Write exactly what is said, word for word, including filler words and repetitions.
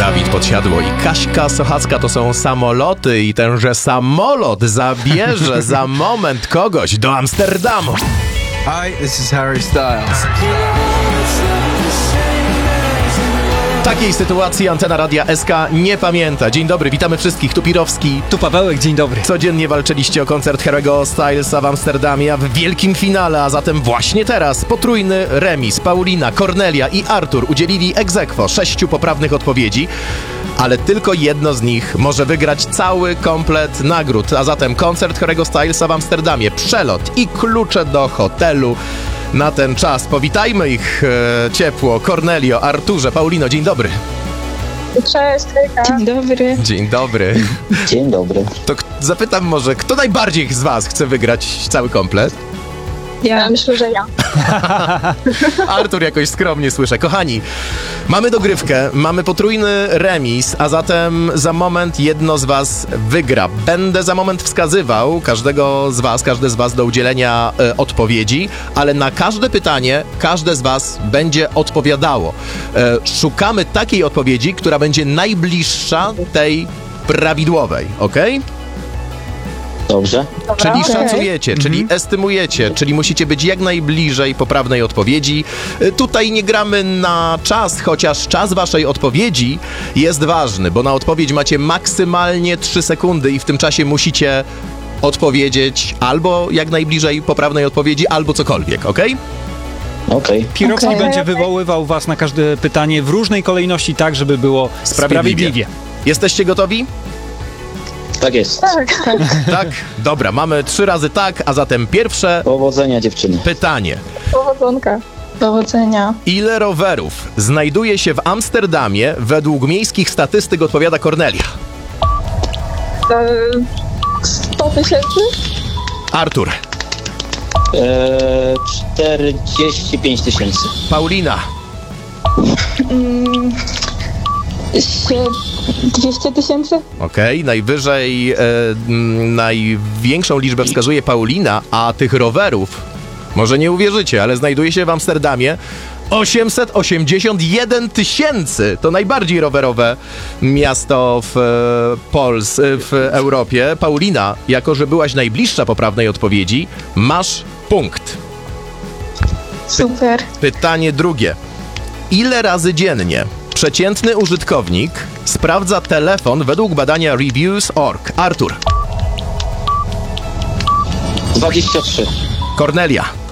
Dawid Podsiadło i Kaśka Sochacka to są samoloty i tenże samolot zabierze za moment kogoś do Amsterdamu. Hi, this is Harry Styles. Takiej sytuacji Antena Radia S K nie pamięta. Dzień dobry, witamy wszystkich. Tu Pirowski. Tu Pawełek, dzień dobry. Codziennie walczyliście o koncert Harry'ego Stylesa w Amsterdamie, a w wielkim finale, a zatem właśnie teraz potrójny remis. Paulina, Kornelia i Artur udzielili ex aequo sześciu poprawnych odpowiedzi, ale tylko jedno z nich może wygrać cały komplet nagród, a zatem koncert Harry'ego Stylesa w Amsterdamie, przelot i klucze do hotelu na ten czas. Powitajmy ich e, ciepło. Kornelio, Arturze, Paulino, dzień dobry. Cześć, hejka. Dzień dobry. Dzień dobry. Dzień dobry. To k- zapytam może, kto najbardziej z was chce wygrać cały komplet? Ja myślę, że ja. Artur jakoś skromnie słyszę. Kochani, mamy dogrywkę, mamy potrójny remis, a zatem za moment jedno z was wygra. Będę za moment wskazywał każdego z was, każde z was do udzielenia e, odpowiedzi, ale na każde pytanie każde z was będzie odpowiadało. E, szukamy takiej odpowiedzi, która będzie najbliższa tej prawidłowej, okej? Dobrze. Dobra. Czyli Okej. szacujecie, czyli estymujecie, czyli musicie być jak najbliżej poprawnej odpowiedzi. Y, Tutaj nie gramy na czas, chociaż czas waszej odpowiedzi jest ważny, bo na odpowiedź macie maksymalnie trzy sekundy i w tym czasie musicie odpowiedzieć albo jak najbliżej poprawnej odpowiedzi, albo cokolwiek, okej? Okej. Pirowski Okej. będzie wywoływał was na każde pytanie w różnej kolejności, tak żeby było Sprawiedliwie. sprawiedliwie. Jesteście gotowi? Tak jest. Tak, tak. Tak? Dobra, mamy trzy razy tak, a zatem pierwsze Powodzenia, dziewczyny. pytanie. Powodzonka. Powodzenia. Ile rowerów znajduje się w Amsterdamie według miejskich statystyk, odpowiada Kornelia. E, sto tysięcy? Artur. Eee, czterdzieści pięć tysięcy. Paulina. Mm, sie- dwieście tysięcy? Okej, najwyżej, e, m, największą liczbę wskazuje Paulina, a tych rowerów, może nie uwierzycie, ale znajduje się w Amsterdamie osiemset osiemdziesiąt jeden tysięcy. To najbardziej rowerowe miasto w e, Pols, e, w Europie. Paulina, jako że byłaś najbliższa poprawnej odpowiedzi, masz punkt. Super. Pytanie drugie. Ile razy dziennie przeciętny użytkownik sprawdza telefon według badania reviews kropka org? Artur. dwadzieścia trzy. Kornelia.